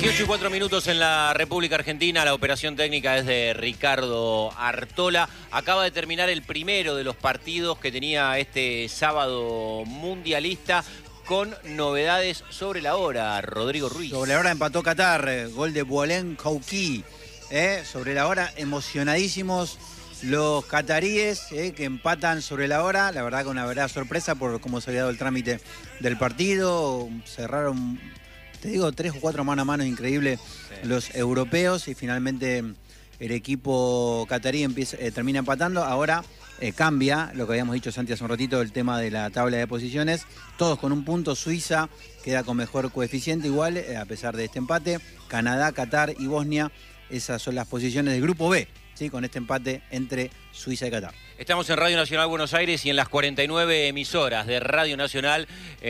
18:04 en la República Argentina. La operación técnica es de Ricardo Artola. Acaba de terminar el primero de los partidos que tenía este sábado mundialista, con novedades sobre la hora. Rodrigo Ruiz. Sobre la hora empató Qatar, gol de Boualem Kouki. Sobre la hora, emocionadísimos los cataríes que empatan sobre la hora. La verdad, con una verdadera sorpresa por cómo se había dado el trámite del partido. Cerraron, te digo, 3 o 4 mano a mano increíbles los europeos, y finalmente el equipo catarí termina empatando. Ahora cambia lo que habíamos dicho, Santi, hace un ratito, el tema de la tabla de posiciones. Todos con un punto. Suiza queda con mejor coeficiente igual, a pesar de este empate. Canadá, Qatar y Bosnia, esas son las posiciones del grupo B, ¿sí? Con este empate entre Suiza y Qatar. Estamos en Radio Nacional Buenos Aires y en las 49 emisoras de Radio Nacional,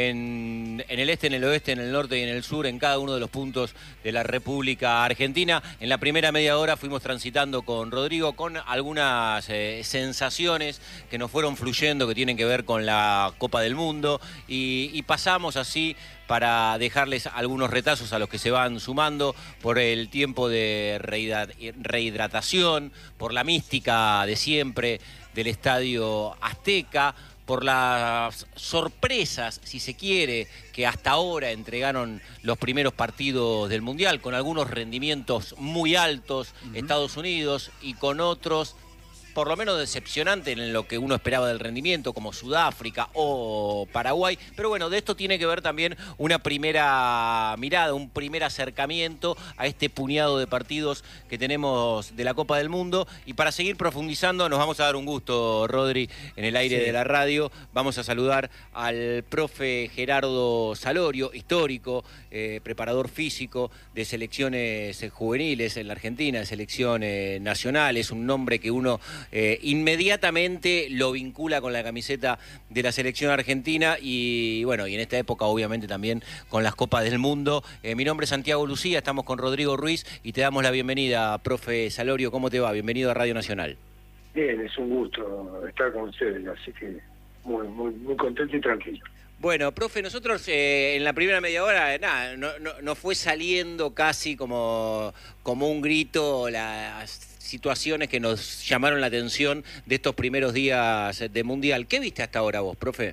en el este, en el oeste, en el norte y en el sur, en cada uno de los puntos de la República Argentina. En la primera media hora fuimos transitando con Rodrigo con algunas sensaciones que nos fueron fluyendo, que tienen que ver con la Copa del Mundo, y pasamos así para dejarles algunos retazos a los que se van sumando por el tiempo de rehidratación, por la mística de siempre del Estadio Azteca, por las sorpresas, si se quiere, que hasta ahora entregaron los primeros partidos del Mundial, con algunos rendimientos muy altos, Estados Unidos, y con otros por lo menos decepcionantes en lo que uno esperaba del rendimiento, como Sudáfrica o Paraguay. Pero bueno, de esto tiene que ver también una primera mirada, un primer acercamiento a este puñado de partidos que tenemos de la Copa del Mundo. Y para seguir profundizando, nos vamos a dar un gusto, Rodri, en el aire de la radio. Vamos a saludar al profe Gerardo Salorio, histórico, preparador físico de selecciones juveniles en la Argentina, de selecciones nacionales, un nombre que uno inmediatamente lo vincula con la camiseta de la selección argentina, y bueno, y en esta época obviamente también con las Copas del Mundo. Mi nombre es Santiago Lucía, estamos con Rodrigo Ruiz y te damos la bienvenida, profe Salorio. ¿Cómo te va? Bienvenido a Radio Nacional. Bien, es un gusto estar con ustedes, así que muy contento y tranquilo. Bueno, profe, nosotros en la primera media hora, no fue saliendo casi como un grito las situaciones que nos llamaron la atención de estos primeros días de Mundial. ¿Qué viste hasta ahora vos, profe?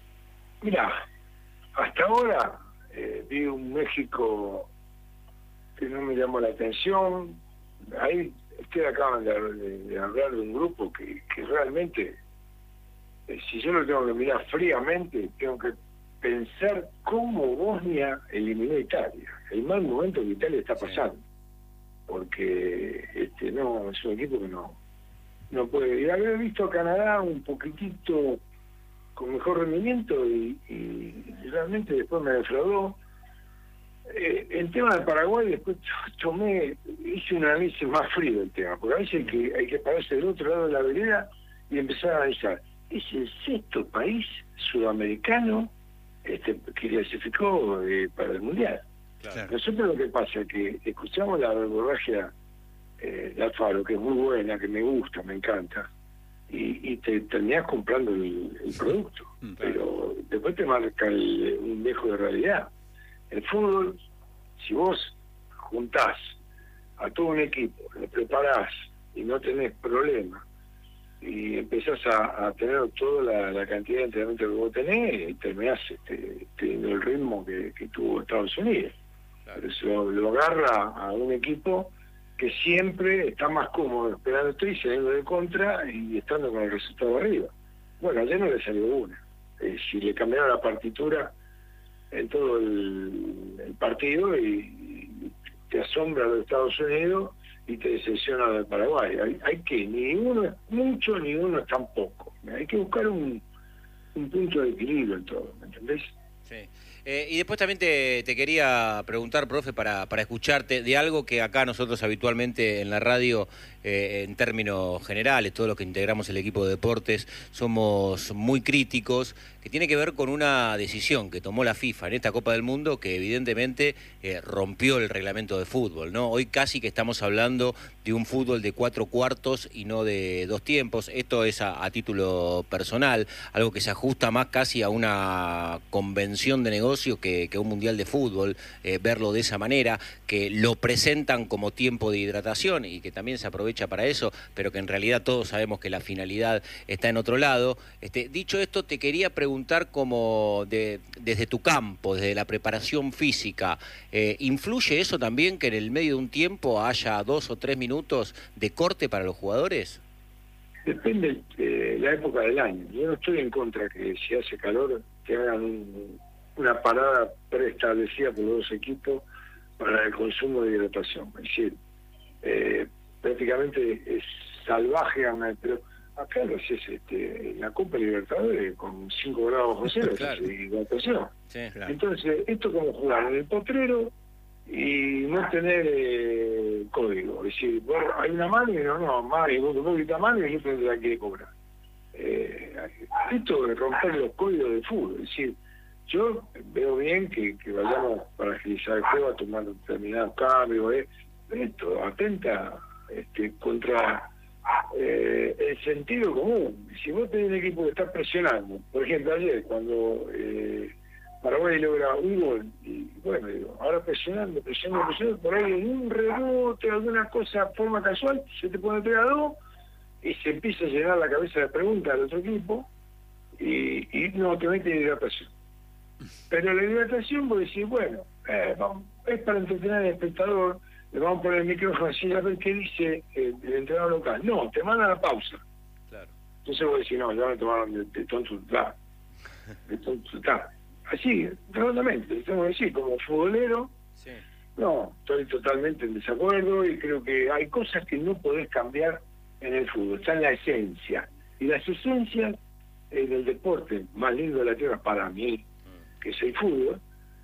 Mira, hasta ahora vi un México que no me llamó la atención. Ahí ustedes acaban de hablar de un grupo que realmente, si yo lo tengo que mirar fríamente, tengo que pensar cómo Bosnia eliminó a Italia. El mal momento que Italia está pasando. Porque no es un equipo que no puede. Y haber visto a Canadá un poquitito con mejor rendimiento y realmente después me defraudó. El tema de Paraguay, después hice un análisis más frío del tema, porque a veces hay que pararse del otro lado de la vereda y empezar a analizar. Es el 6º país sudamericano que clasificó para el Mundial. Claro. Nosotros lo que pasa es que escuchamos la verborragia de Alfaro, que es muy buena, que me gusta, me encanta, y te terminás comprando el producto. Claro. Pero después te marca un dejo de realidad. El fútbol, si vos juntás a todo un equipo, lo preparás y no tenés problema, y empezás a tener toda la cantidad de entrenamiento que vos tenés, y terminás teniendo el ritmo que tuvo Estados Unidos. Claro. Pero lo agarra a un equipo que siempre está más cómodo esperando y saliendo de contra y estando con el resultado arriba. Bueno, ayer no le salió una. Si le cambiaron la partitura en todo el partido, y te asombra lo de Estados Unidos y te decepciona lo de Paraguay. Hay que, ni uno es mucho ni uno es tan poco. Hay que buscar un punto de equilibrio en todo, ¿me entendés? Sí. Y después también te quería preguntar, profe, para escucharte de algo que acá nosotros habitualmente en la radio, en términos generales, todos los que integramos el equipo de deportes, somos muy críticos, que tiene que ver con una decisión que tomó la FIFA en esta Copa del Mundo, que evidentemente rompió el reglamento de fútbol, ¿no? Hoy casi que estamos hablando de un fútbol de 4 cuartos y no de 2 tiempos. Esto es a título personal, algo que se ajusta más casi a una convención de negocios ocio que un mundial de fútbol, verlo de esa manera, que lo presentan como tiempo de hidratación y que también se aprovecha para eso, pero que en realidad todos sabemos que la finalidad está en otro lado. Dicho esto, te quería preguntar como desde tu campo, desde la preparación física, ¿influye eso también que en el medio de un tiempo haya 2 o 3 minutos de corte para los jugadores? Depende de la época del año. Yo no estoy en contra que si hace calor que hagan una parada preestablecida por los dos equipos para el consumo de hidratación. Es decir, prácticamente es salvaje, pero acá lo haces en la Copa Libertadores con 5 grados bajo cero, Claro. de hidratación. Sí, claro. Entonces, esto como jugar en el potrero y no tener código. Es decir, vos, hay una mano y no, más, y vos quitas mano y yo tendré que cobrar. Esto de romper los códigos del fútbol. Es decir, yo veo bien que vayamos para agilizar el juego a tomar determinados cambios. Esto atenta contra el sentido común. Si vos tenés un equipo que está presionando, por ejemplo, ayer cuando Paraguay logra un gol, y bueno, digo, ahora presionando, por ahí en un rebote, alguna cosa, forma casual, se te pone 3-2 y se empieza a llenar la cabeza de preguntas del otro equipo y no te mete hidratación. Pero la hidratación, vos decís, bueno, es para entretener al espectador, le vamos a poner el micrófono así a ver qué dice el entrenador local. No, te manda la pausa. Claro. Entonces vos decís, no, ya me tomaron de tonto, así, redondamente, tengo que decir, como futbolero, Sí. no, estoy totalmente en desacuerdo y creo que hay cosas que no podés cambiar en el fútbol, está en la esencia. Y las esencias en el deporte más lindo de la tierra para mí, que es el fútbol,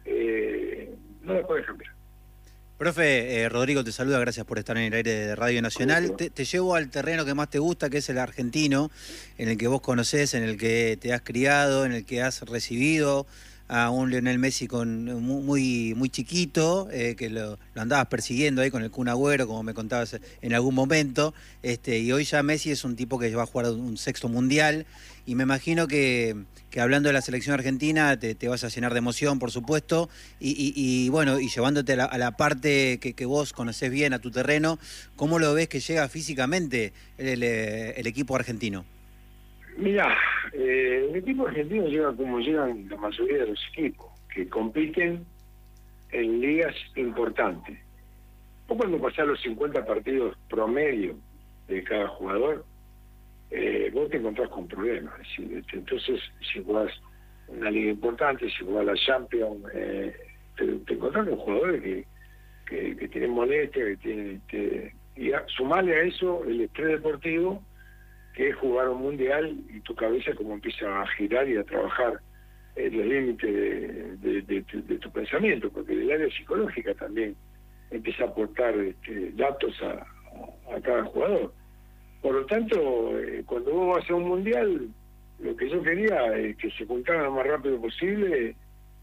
no las podés cambiar. Profe, Rodrigo te saluda, gracias por estar en el aire de Radio Nacional. Te llevo al terreno que más te gusta, que es el argentino, en el que vos conocés, en el que te has criado, en el que has recibido a un Lionel Messi muy chiquito, que lo andabas persiguiendo ahí con el Kun Agüero, como me contabas en algún momento, y hoy ya Messi es un tipo que va a jugar un 6º mundial, y me imagino que hablando de la selección argentina te vas a llenar de emoción, por supuesto, y bueno, y llevándote a la parte que vos conocés bien, a tu terreno, ¿cómo lo ves que llega físicamente el equipo argentino? Mirá, el equipo argentino llega como llegan la mayoría de los equipos, que compiten en ligas importantes. Vos cuando pasás los 50 partidos promedio de cada jugador, vos te encontrás con problemas. Es decir, entonces, si jugás una liga importante, si jugás la Champions, te encontrás con jugadores que tienen molestia, que tienen... y sumarle a eso el estrés deportivo, que es jugar un mundial y tu cabeza como empieza a girar y a trabajar en los límites de tu pensamiento, porque el área psicológica también empieza a aportar datos a cada jugador. Por lo tanto, cuando vos vas a un mundial, lo que yo quería es que se juntaran lo más rápido posible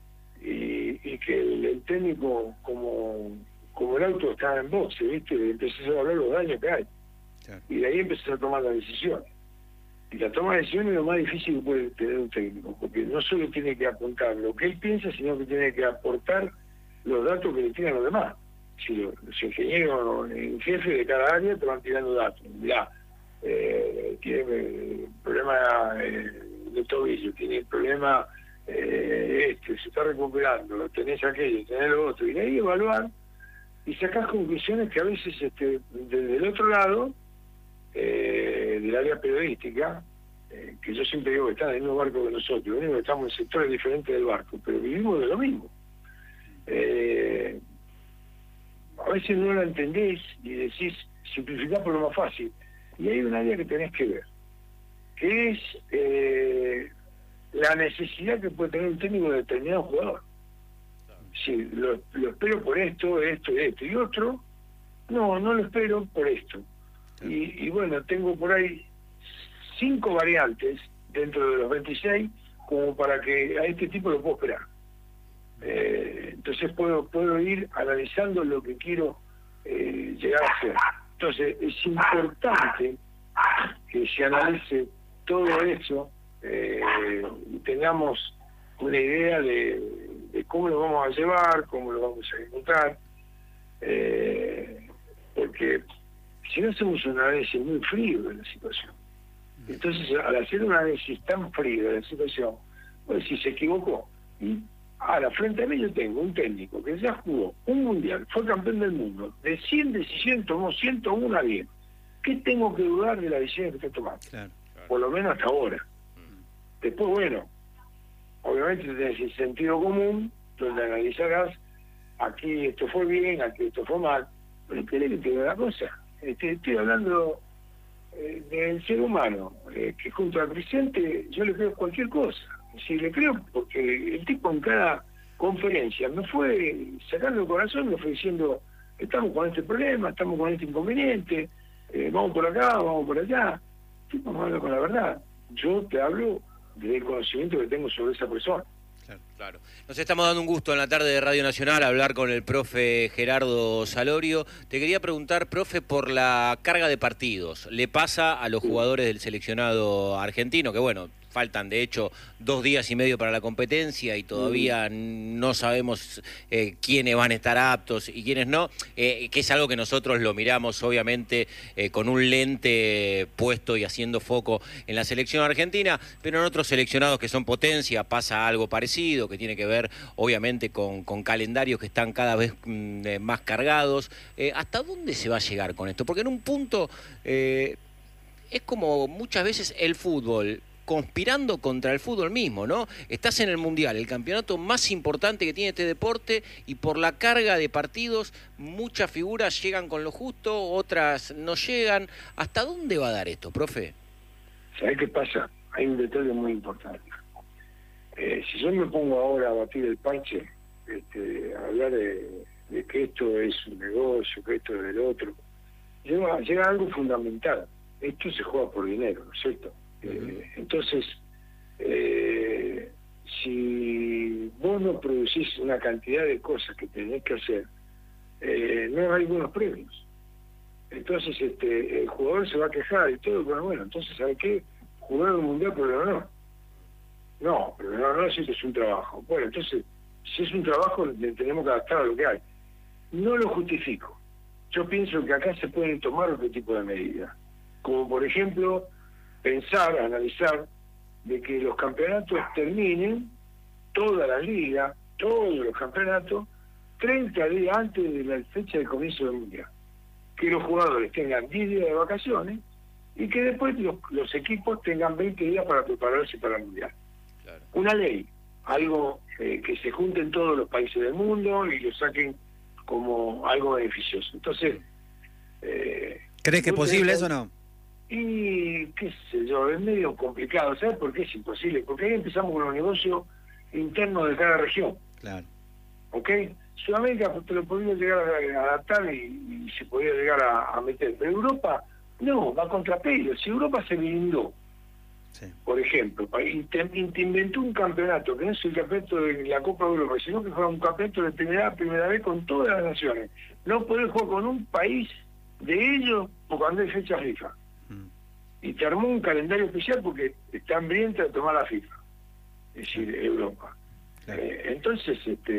y que el técnico, como el auto está en boxe, ¿viste? Empezás a hablar los daños que hay. Claro. Y de ahí empezás a tomar las decisiones. Y la toma de decisiones es lo más difícil que puede tener un técnico, porque no solo tiene que apuntar lo que él piensa, sino que tiene que aportar los datos que le tiran los demás. Si los ingenieros en jefe de cada área te van tirando datos. Mirá, tiene problema de tobillo, tiene problema se está recuperando, tenés aquello, tenés lo otro. Y de ahí evaluar y sacás conclusiones que a veces desde el otro lado del área periodística, que yo siempre digo que están en el mismo barco que nosotros, lo único que estamos en sectores diferentes del barco, pero vivimos de lo mismo. A veces no lo entendés y decís, simplificar por lo más fácil. Y hay un área que tenés que ver, que es la necesidad que puede tener un técnico de determinado jugador. Sí, lo espero por esto, y otro, no lo espero por esto. Y bueno, tengo por ahí 5 variantes dentro de los 26 como para que a este tipo lo puedo esperar. Entonces puedo ir analizando lo que quiero llegar a hacer. Entonces es importante que se analice todo eso y tengamos una idea de de cómo lo vamos a llevar, cómo lo vamos a ejecutar, porque si no hacemos un análisis muy frío de la situación, entonces al hacer un análisis tan frío de la situación, pues si se equivocó, y ahora frente a mí yo tengo un técnico que ya jugó un mundial, fue campeón del mundo, de 100 decisiones tomó 101 bien. ¿Qué tengo que dudar de la decisión que está tomando? Claro. Por lo menos hasta ahora. Después, bueno, obviamente tenés el sentido común, donde analizarás, aquí esto fue bien, aquí esto fue mal, pero ¿qué que te diga una cosa? Estoy hablando del ser humano, que junto al presidente yo le creo cualquier cosa. Sí, le creo porque el tipo en cada conferencia me fue sacando el corazón, me fue diciendo, estamos con este problema, estamos con este inconveniente, vamos por acá, vamos por allá. El tipo me habla con la verdad. Yo te hablo del conocimiento que tengo sobre esa persona. Claro. Nos estamos dando un gusto en la tarde de Radio Nacional a hablar con el profe Gerardo Salorio. Te quería preguntar, profe, por la carga de partidos. ¿Le pasa a los jugadores del seleccionado argentino, que bueno, faltan de hecho 2 días y medio para la competencia y todavía no sabemos quiénes van a estar aptos y quiénes no, que es algo que nosotros lo miramos obviamente con un lente puesto y haciendo foco en la selección argentina, pero en otros seleccionados que son potencia pasa algo parecido, que tiene que ver obviamente con calendarios que están cada vez más cargados. ¿Hasta dónde se va a llegar con esto? Porque en un punto es como muchas veces el fútbol conspirando contra el fútbol mismo, ¿no? Estás en el Mundial, el campeonato más importante que tiene este deporte, y por la carga de partidos, muchas figuras llegan con lo justo, otras no llegan. ¿Hasta dónde va a dar esto, profe? ¿Sabés qué pasa? Hay un detalle muy importante. Si yo me pongo ahora a batir el parche, a hablar de que esto es un negocio, que esto es del otro, llega algo fundamental. Esto se juega por dinero, ¿no es cierto? Entonces, si vos no producís una cantidad de cosas que tenés que hacer, no hay buenos premios. Entonces el jugador se va a quejar y todo, pero bueno, entonces ¿sabe qué? Jugar un mundial, pero no, pero no si es un trabajo. Bueno, entonces, si es un trabajo, le tenemos que adaptar a lo que hay. No lo justifico. Yo pienso que acá se pueden tomar otro tipo de medidas, como por ejemplo pensar, analizar de que los campeonatos terminen, toda la liga, todos los campeonatos, 30 días antes de la fecha de comienzo del mundial. Que los jugadores tengan 10 días de vacaciones y que después los equipos tengan 20 días para prepararse para el mundial. Claro. Una ley, algo que se junten todos los países del mundo y lo saquen como algo beneficioso. Entonces, ¿crees que es posible eso o no? Y qué sé yo, es medio complicado. ¿Sabes por qué es imposible? Porque ahí empezamos con los negocios internos de cada región. Claro. ¿Ok? Sudamérica te lo podía llegar a adaptar y se podía llegar a meter. Pero Europa, no, va contra pelo. Si Europa se blindó, sí, por ejemplo, y te inventó un campeonato, que no es el campeonato de la Copa de Europa, sino que fue un campeonato de primera vez con todas las naciones. No podés jugar con un país de ellos o cuando hay fecha FIFA. Y te armó un calendario especial porque está hambrienta de tomar la FIFA, es decir, Europa. Claro. Entonces,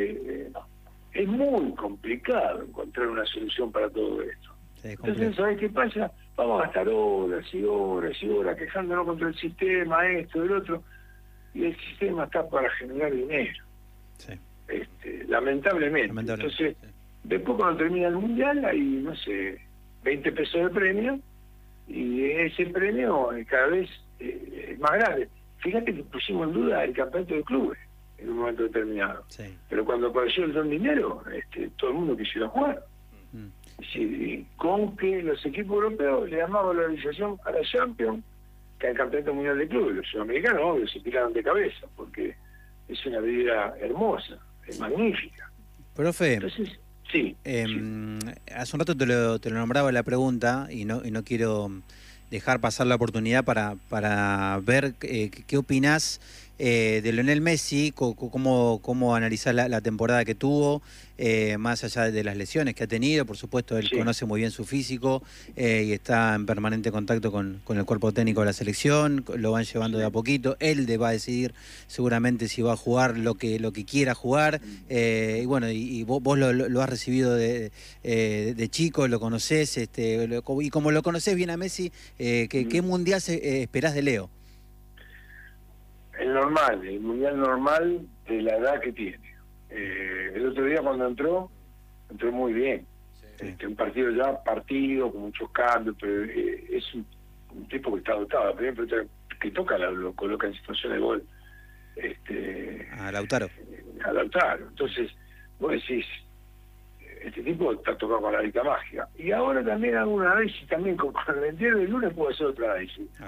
es muy complicado encontrar una solución para todo esto. Sí, entonces, ¿sabés qué pasa? Vamos a gastar horas y horas y horas quejándonos contra el sistema, esto, el otro, y el sistema está para generar dinero. Sí. Lamentablemente. Entonces, sí, después cuando termina el mundial hay, no sé, 20 pesos de premio, y ese premio cada vez es más grande. Fíjate que pusimos en duda el campeonato de clubes en un momento determinado. Sí. Pero cuando apareció el don dinero, todo el mundo quisiera jugar. Es decir, con que los equipos europeos le dan más valorización a la Champions que al campeonato mundial de clubes. Los sudamericanos, obvio, se tiraron de cabeza porque es una vida hermosa, es magnífica. Profe, entonces, sí, hace un rato te lo nombraba la pregunta y no quiero dejar pasar la oportunidad para ver qué opinás de Lionel Messi, cómo analizar la temporada que tuvo, más allá de las lesiones que ha tenido. Por supuesto, él conoce muy bien su físico y está en permanente contacto con el cuerpo técnico de la selección, lo van llevando de a poquito. Él va a decidir seguramente si va a jugar lo que quiera jugar. Y bueno, y vos lo has recibido de chico, lo conocés, y como lo conocés bien a Messi, ¿qué mundial esperás de Leo? El normal, el mundial normal de la edad que tiene. El otro día cuando entró muy bien. Un partido con muchos cambios, pero es un tipo que está dotado, por ejemplo, que toca, lo coloca en situación de gol. A Lautaro. Entonces, vos decís, este tipo está tocado con la varita mágica. Y ahora también hago un análisis también con el entierro del lunes puedo hacer otro análisis.